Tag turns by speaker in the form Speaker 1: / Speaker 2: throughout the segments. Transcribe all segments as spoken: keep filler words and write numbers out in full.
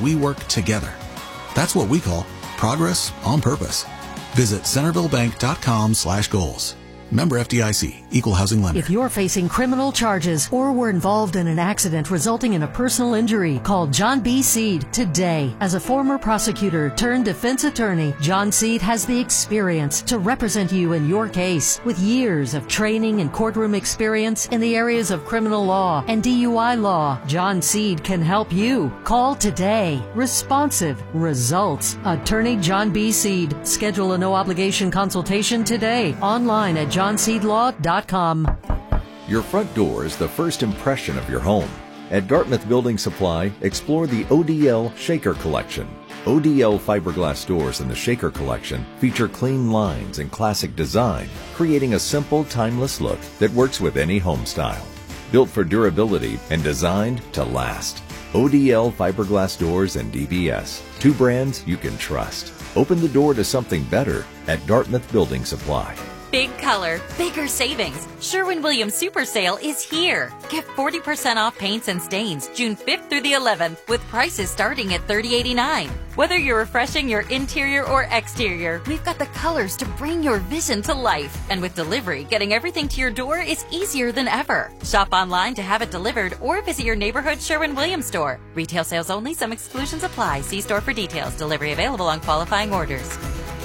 Speaker 1: we work together. That's what we call progress on purpose. Visit centervillebank.com slash goals. Member F D I C, Equal Housing Lender.
Speaker 2: If you're facing criminal charges or were involved in an accident resulting in a personal injury, call John B. Seed today. As a former prosecutor turned defense attorney, John Seed has the experience to represent you in your case. With years of training and courtroom experience in the areas of criminal law and D U I law, John Seed can help you. Call today. Responsive results. Attorney John B. Seed. Schedule a no-obligation consultation today online at john seed law dot com.
Speaker 3: Your front door is the first impression of your home. At Dartmouth Building Supply, explore the O D L Shaker Collection. O D L fiberglass doors in the Shaker Collection feature clean lines and classic design, creating a simple, timeless look that works with any home style. Built for durability and designed to last. O D L fiberglass doors and D B S. Two brands you can trust. Open the door to something better at Dartmouth Building Supply.
Speaker 4: Big color, bigger savings. Sherwin-Williams Super Sale is here. Get forty percent off paints and stains June fifth through the eleventh with prices starting at thirty dollars and eighty-nine cents. Whether you're refreshing your interior or exterior, we've got the colors to bring your vision to life. And with delivery, getting everything to your door is easier than ever. Shop online to have it delivered or visit your neighborhood Sherwin-Williams store. Retail sales only. Some exclusions apply. See store for details. Delivery available on qualifying orders.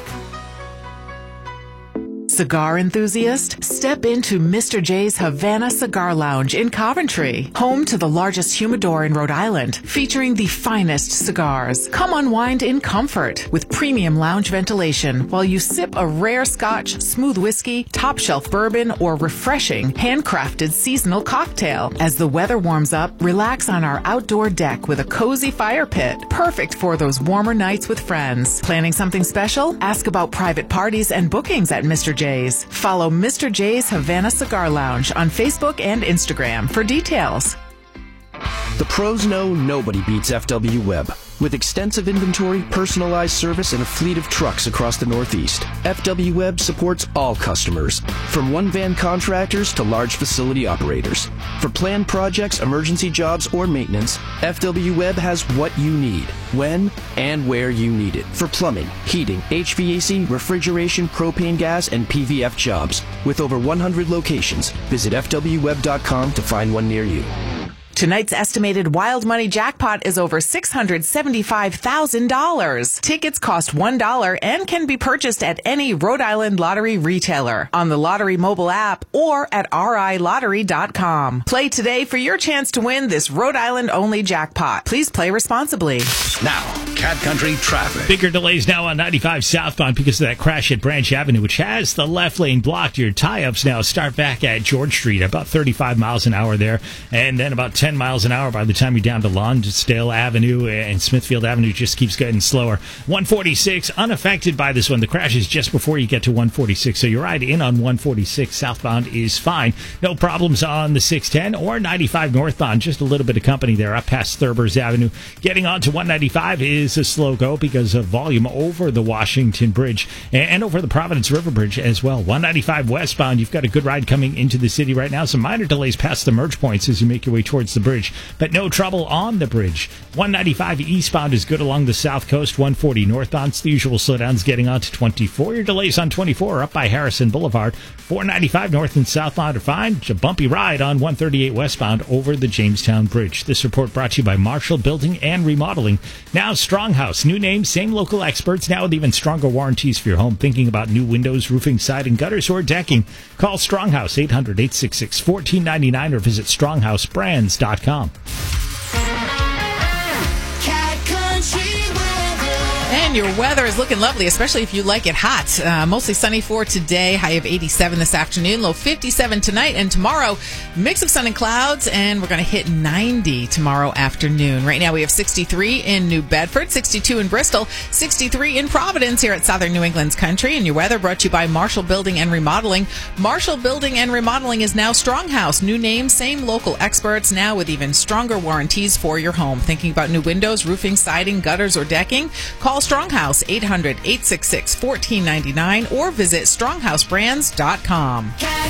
Speaker 5: Cigar enthusiast? Step into Mister J's Havana Cigar Lounge in Coventry, home to the largest humidor in Rhode Island, featuring the finest cigars. Come unwind in comfort with premium lounge ventilation while you sip a rare Scotch, smooth whiskey, top shelf bourbon, or refreshing handcrafted seasonal cocktail. As the weather warms up, relax on our outdoor deck with a cozy fire pit, perfect for those warmer nights with friends. Planning something special? Ask about private parties and bookings at Mister J's. Follow Mister J's Havana Cigar Lounge on Facebook and Instagram for details.
Speaker 6: The pros know nobody beats F W Webb. With extensive inventory, personalized service, and a fleet of trucks across the Northeast, F W Webb supports all customers, from one-van contractors to large facility operators. For planned projects, emergency jobs, or maintenance, F W Webb has what you need, when and where you need it. For plumbing, heating, H V A C, refrigeration, propane gas, and P V F jobs. With over one hundred locations, visit F W web dot com to find one near you.
Speaker 5: Tonight's estimated Wild Money jackpot is over six hundred seventy-five thousand dollars. Tickets cost one dollar and can be purchased at any Rhode Island lottery retailer, on the Lottery mobile app, or at r i lottery dot com. Play today for your chance to win this Rhode Island-only jackpot. Please play responsibly.
Speaker 7: Now, Cat Country traffic.
Speaker 8: Bigger delays now on ninety-five southbound because of that crash at Branch Avenue, which has the left lane blocked. Your tie-ups now start back at George Street, about thirty-five miles an hour there, and then about ten miles an hour by the time you're down to Lonsdale Avenue, and Smithfield Avenue just keeps getting slower. one forty-six, unaffected by this one. The crash is just before you get to one forty-six, so your ride in on one forty-six southbound is fine. No problems on the six ten or ninety-five northbound. Just a little bit of company there up past Thurbers Avenue. Getting on to one ninety-five is a slow go because of volume over the Washington Bridge and over the Providence River Bridge as well. one ninety-five westbound, you've got a good ride coming into the city right now. Some minor delays past the merge points as you make your way towards the bridge, but no trouble on the bridge. one ninety-five eastbound is good along the south coast. one forty northbound, it's the usual slowdowns getting on to twenty-four. Your delays on twenty-four are up by Harrison Boulevard. four ninety-five north and southbound are fine. It's a bumpy ride on one thirty-eight westbound over the Jamestown Bridge. This report brought to you by Marshall Building and Remodeling. Now Stronghouse, new name, same local experts, now with even stronger warranties for your home. Thinking about new windows, roofing, siding, gutters, or decking? Call Stronghouse, eight hundred, eight six six, one four nine nine, or visit stronghouse brands dot com.
Speaker 5: And your weather is looking lovely, especially if you like it hot. Uh, mostly sunny for today. High of eighty-seven this afternoon. Low fifty-seven tonight. And tomorrow, mix of sun and clouds. And we're going to hit ninety tomorrow afternoon. Right now, we have sixty-three in New Bedford, sixty-two in Bristol, sixty-three in Providence here at Southern New England's Country. And your weather brought to you by Marshall Building and Remodeling. Marshall Building and Remodeling is now Stronghouse. New name, same local experts, now with even stronger warranties for your home. Thinking about new windows, roofing, siding, gutters, or decking? Call Stronghouse, eight hundred, eight six six, one four nine nine, or visit stronghouse brands dot com.